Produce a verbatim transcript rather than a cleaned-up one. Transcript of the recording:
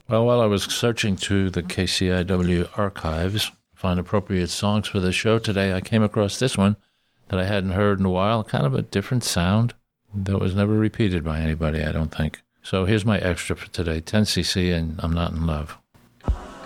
Well, while I was searching through the K C I W archives to find appropriate songs for the show today, I came across this one that I hadn't heard in a while, kind of a different sound that was never repeated by anybody, I don't think. So here's my extra for today, ten C C and I'm Not in Love.